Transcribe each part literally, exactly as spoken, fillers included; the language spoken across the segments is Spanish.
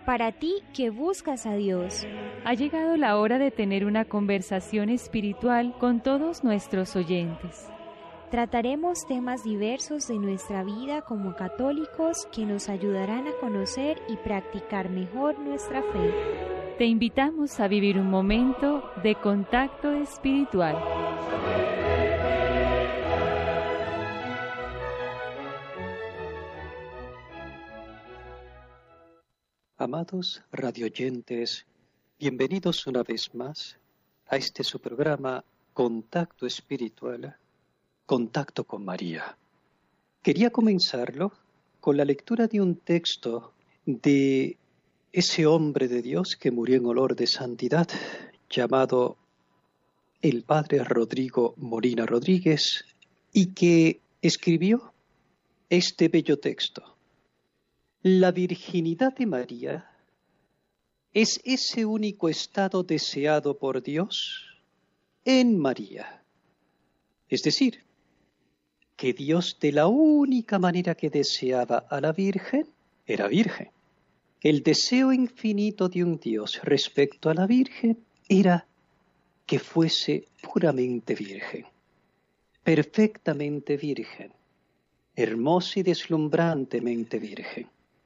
Para ti que buscas a Dios, ha llegado la hora de tener una conversación espiritual con todos nuestros oyentes. Trataremos temas diversos de nuestra vida como católicos que nos ayudarán a conocer y practicar mejor nuestra fe. Te invitamos a vivir un momento de contacto espiritual. Amados radioyentes, bienvenidos una vez más a este su programa Contacto Espiritual, Contacto con María. Quería comenzarlo con la lectura de un texto de ese hombre de Dios que murió en olor de santidad, llamado el Padre Rodrigo Molina Rodríguez, y que escribió este bello texto. La virginidad de María es ese único estado deseado por Dios en María. Es decir, que Dios de la única manera que deseaba a la Virgen era virgen. El deseo infinito de un Dios respecto a la Virgen era que fuese puramente virgen, perfectamente virgen, hermosa y deslumbrantemente virgen.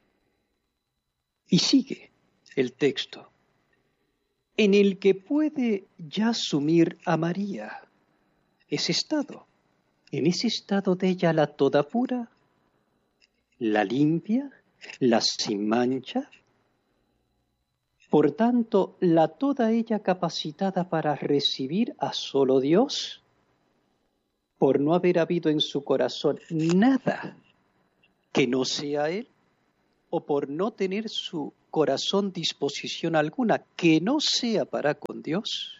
Y sigue el texto, en el que puede ya asumir a María ese estado, en ese estado de ella la toda pura, la limpia, la sin mancha, por tanto, la toda ella capacitada para recibir a solo Dios, por no haber habido en su corazón nada que no sea Él, o por no tener su corazón disposición alguna que no sea para con Dios,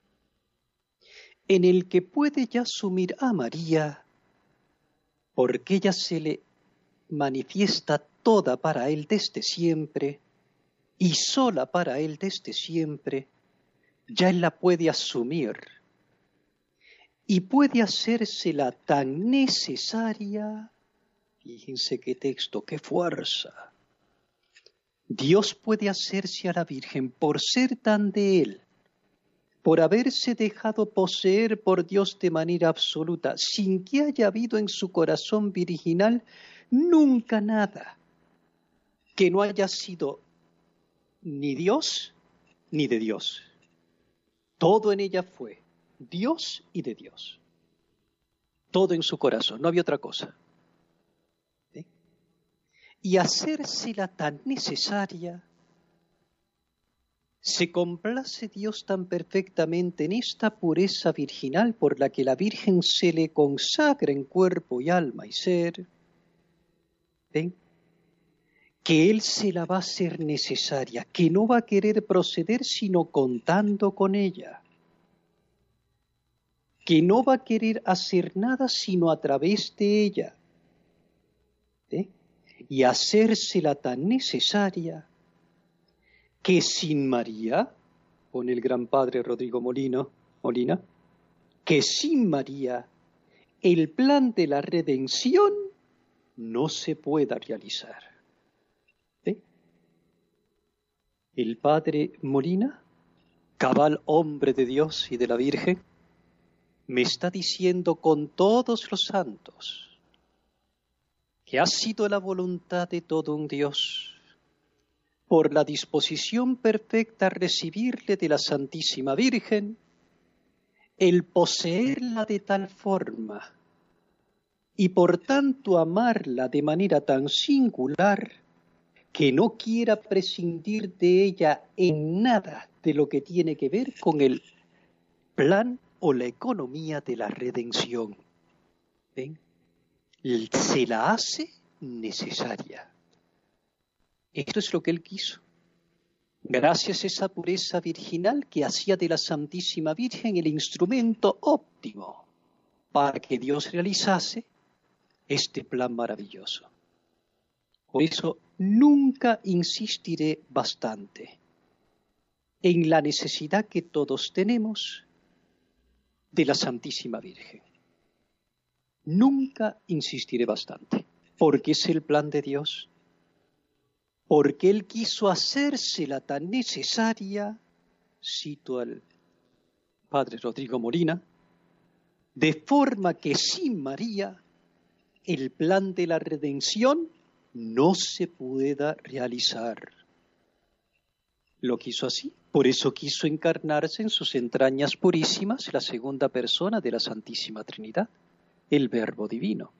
en el que puede ya asumir a María, porque ella se le manifiesta toda para Él desde siempre, y sola para Él desde siempre, ya Él la puede asumir, y puede hacérsela tan necesaria. Fíjense qué texto, qué fuerza. Dios puede hacerse a la Virgen por ser tan de Él, por haberse dejado poseer por Dios de manera absoluta, sin que haya habido en su corazón virginal nunca nada que no haya sido ni Dios ni de Dios. Todo en ella fue Dios y de Dios. Todo en su corazón, no había otra cosa. Y hacérsela tan necesaria, se complace Dios tan perfectamente en esta pureza virginal por la que la Virgen se le consagra en cuerpo y alma y ser, ¿ven? Que Él se la va a hacer necesaria, que no va a querer proceder sino contando con ella, que no va a querer hacer nada sino a través de ella, ¿eh? Y hacérsela tan necesaria que sin María, pone el gran padre Rodrigo Molino, Molina, que sin María el plan de la redención no se pueda realizar. ¿Eh? El padre Molina, cabal hombre de Dios y de la Virgen, me está diciendo con todos los santos que ha sido la voluntad de todo un Dios, por la disposición perfecta a recibirle de la Santísima Virgen, el poseerla de tal forma y por tanto amarla de manera tan singular que no quiera prescindir de ella en nada de lo que tiene que ver con el plan o la economía de la redención. ¿Ven? Se la hace necesaria. Esto es lo que Él quiso. Gracias a esa pureza virginal que hacía de la Santísima Virgen el instrumento óptimo para que Dios realizase este plan maravilloso. Por eso nunca insistiré bastante en la necesidad que todos tenemos de la Santísima Virgen. Nunca insistiré bastante, porque es el plan de Dios, porque Él quiso hacérsela tan necesaria, cito al padre Rodrigo Molina, de forma que sin María el plan de la redención no se pueda realizar. Lo quiso así, por eso quiso encarnarse en sus entrañas purísimas la segunda persona de la Santísima Trinidad, el Verbo Divino.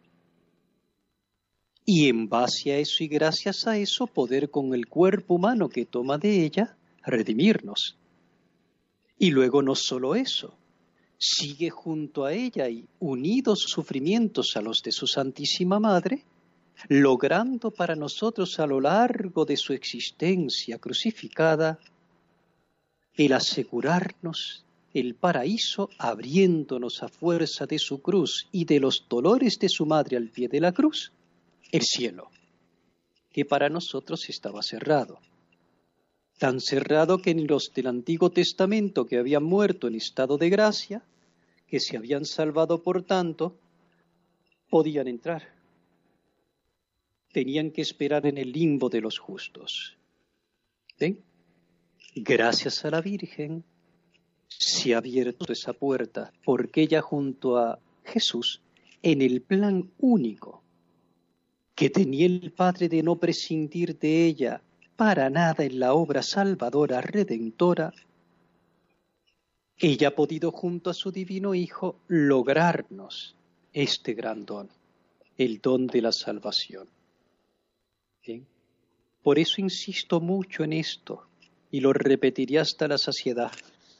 Y en base a eso y gracias a eso, poder con el cuerpo humano que toma de ella, redimirnos. Y luego no solo eso, sigue junto a ella y unidos sufrimientos a los de su Santísima Madre, logrando para nosotros a lo largo de su existencia crucificada el asegurarnos el paraíso, abriéndonos a fuerza de su cruz y de los dolores de su madre al pie de la cruz, el cielo, que para nosotros estaba cerrado. Tan cerrado que ni los del Antiguo Testamento que habían muerto en estado de gracia, que se habían salvado por tanto, podían entrar. Tenían que esperar en el limbo de los justos. ¿Ven? Gracias a la Virgen se ha abierto esa puerta, porque ella junto a Jesús, en el plan único que tenía el Padre de no prescindir de ella para nada en la obra salvadora, redentora, ella ha podido junto a su divino Hijo lograrnos este gran don, el don de la salvación. ¿Bien? Por eso insisto mucho en esto y lo repetiré hasta la saciedad.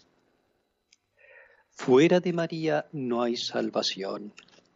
Fuera de María no hay salvación.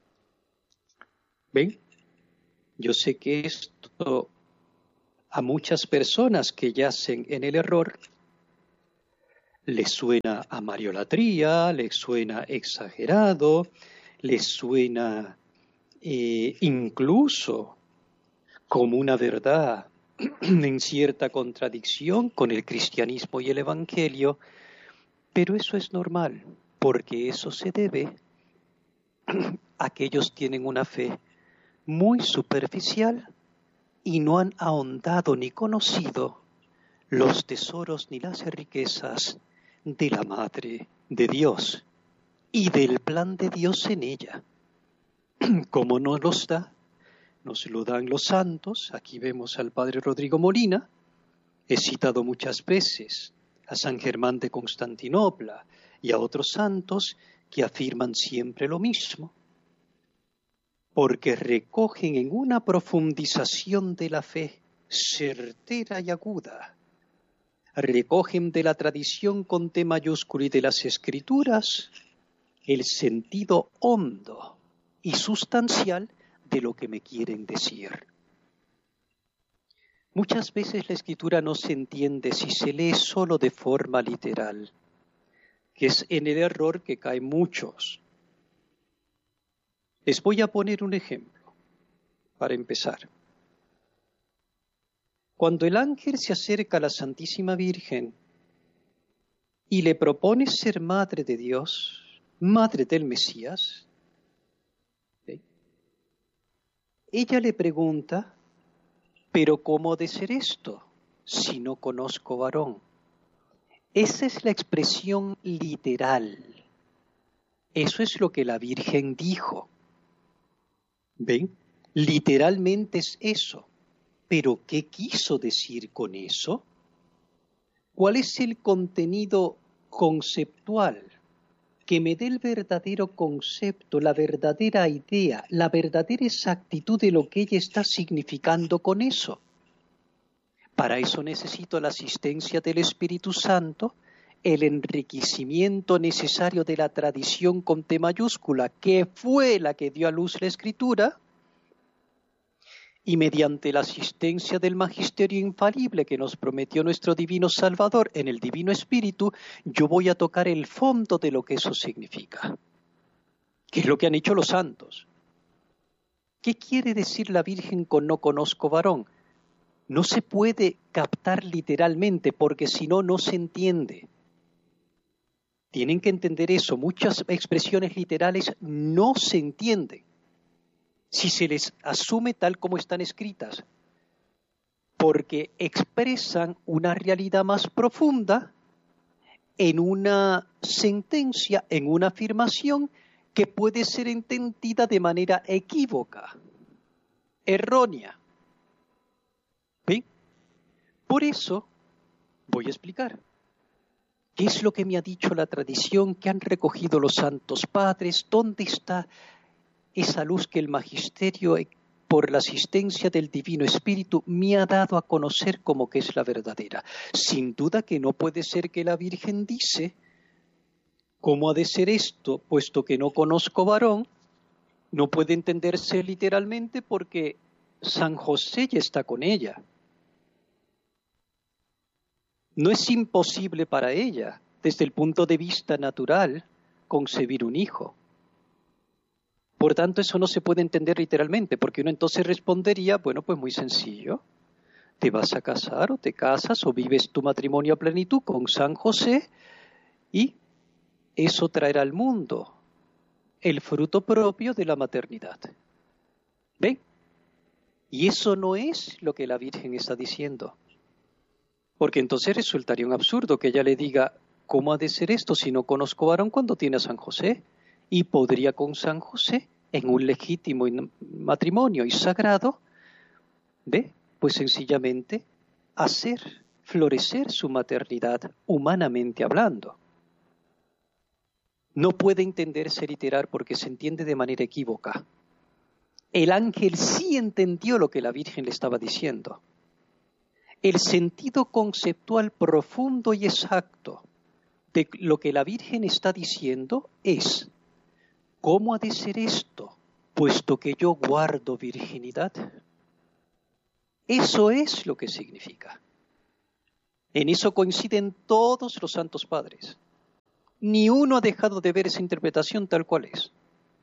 ¿Ven? Yo sé que esto a muchas personas que yacen en el error les suena a mariolatría, les suena exagerado, les suena eh, incluso como una verdad en cierta contradicción con el cristianismo y el evangelio, pero eso es normal, porque eso se debe a que ellos tienen una fe muy superficial y no han ahondado ni conocido los tesoros ni las riquezas de la Madre de Dios y del plan de Dios en ella. Como nos los da, nos lo dan los santos. Aquí vemos al padre Rodrigo Molina, he citado muchas veces a San Germán de Constantinopla y a otros santos que afirman siempre lo mismo, porque recogen en una profundización de la fe certera y aguda, recogen de la tradición con T mayúsculo y de las Escrituras el sentido hondo y sustancial de lo que me quieren decir. Muchas veces la Escritura no se entiende si se lee solo de forma literal, que es en el error que caen muchos. Les voy a poner un ejemplo para empezar. Cuando el ángel se acerca a la Santísima Virgen y le propone ser madre de Dios, madre del Mesías, ¿sí? Ella le pregunta, ¿pero cómo ha de ser esto si no conozco varón? Esa es la expresión literal. Eso es lo que la Virgen dijo. ¿Ven? Literalmente es eso. ¿Pero qué quiso decir con eso? ¿Cuál es el contenido conceptual que me dé el verdadero concepto, la verdadera idea, la verdadera exactitud de lo que ella está significando con eso? Para eso necesito la asistencia del Espíritu Santo, el enriquecimiento necesario de la tradición con T mayúscula, que fue la que dio a luz la Escritura, y mediante la asistencia del magisterio infalible que nos prometió nuestro Divino Salvador en el Divino Espíritu, yo voy a tocar el fondo de lo que eso significa, que es lo que han hecho los santos. ¿Qué quiere decir la Virgen con no conozco varón? No se puede captar literalmente, porque si no, no se entiende. Tienen que entender eso. Muchas expresiones literales no se entienden si se les asume tal como están escritas. porque expresan una realidad más profunda en una sentencia, en una afirmación que puede ser entendida de manera equívoca, errónea. ¿Ven? Por eso voy a explicar. ¿Qué es lo que me ha dicho la tradición? ¿Qué han recogido los santos padres? ¿Dónde está esa luz que el magisterio, por la asistencia del Divino Espíritu, me ha dado a conocer como que es la verdadera? Sin duda que no puede ser que la Virgen dice, ¿cómo ha de ser esto? Puesto que no conozco varón, no puede entenderse literalmente porque San José ya está con ella. No es imposible para ella, desde el punto de vista natural, concebir un hijo. Por tanto, eso no se puede entender literalmente, porque uno entonces respondería, bueno, pues muy sencillo. Te vas a casar o te casas o vives tu matrimonio a plenitud con San José y eso traerá al mundo el fruto propio de la maternidad. ¿Ven? Y eso no es lo que la Virgen está diciendo. Porque entonces resultaría un absurdo que ella le diga, ¿cómo ha de ser esto si no conozco varón cuando tiene a San José? Y podría con San José, en un legítimo matrimonio y sagrado, ¿ve? Pues sencillamente hacer florecer su maternidad humanamente hablando. No puede entenderse literal porque se entiende de manera equívoca. El ángel sí entendió lo que la Virgen le estaba diciendo. El sentido conceptual profundo y exacto de lo que la Virgen está diciendo es, ¿cómo ha de ser esto, puesto que yo guardo virginidad? Eso es lo que significa. En eso coinciden todos los santos padres. Ni uno ha dejado de ver esa interpretación tal cual es.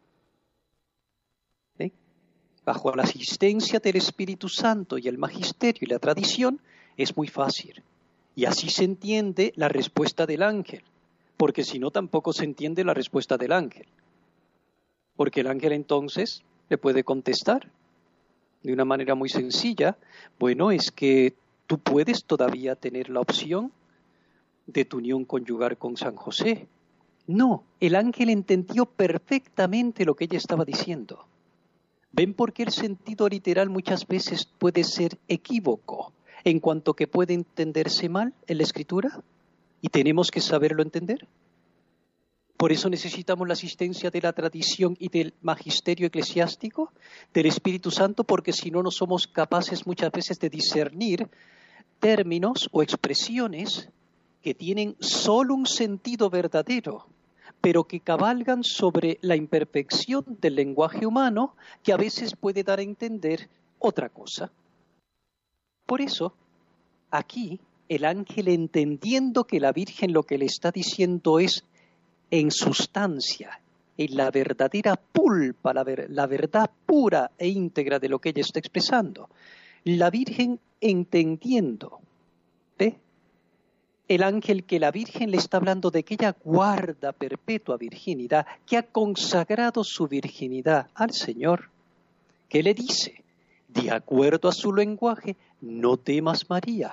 ¿Eh? Bajo la asistencia del Espíritu Santo y el magisterio y la tradición, es muy fácil. Y así se entiende la respuesta del ángel, porque si no tampoco se entiende la respuesta del ángel. Porque el ángel entonces le puede contestar de una manera muy sencilla, bueno, es que tú puedes todavía tener la opción de tu unión conyugal con San José. No, el ángel entendió perfectamente lo que ella estaba diciendo. ¿Ven por qué el sentido literal muchas veces puede ser equívoco en cuanto que puede entenderse mal en la Escritura? Y tenemos que saberlo entender. Por eso necesitamos la asistencia de la tradición y del magisterio eclesiástico, del Espíritu Santo, porque si no, no somos capaces muchas veces de discernir términos o expresiones que tienen solo un sentido verdadero, pero que cabalgan sobre la imperfección del lenguaje humano, que a veces puede dar a entender otra cosa. Por eso, aquí, el ángel, entendiendo que la Virgen lo que le está diciendo es en sustancia, en la verdadera pulpa, la, ver, la verdad pura e íntegra de lo que ella está expresando. La Virgen entendiendo, ¿ve? El ángel que la Virgen le está hablando de que ella guarda perpetua virginidad, que ha consagrado su virginidad al Señor, que le dice, de acuerdo a su lenguaje, no temas, María,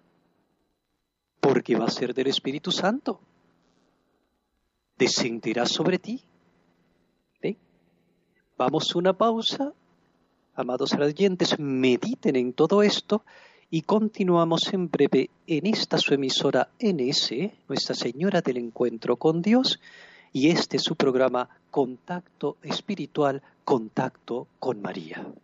porque va a ser del Espíritu Santo. Descenderá sobre ti. ¿Ven? Vamos a una pausa. Amados oyentes, mediten en todo esto y continuamos en breve en esta su emisora N S, Nuestra Señora del Encuentro con Dios, y este es su programa Contacto Espiritual, Contacto con María.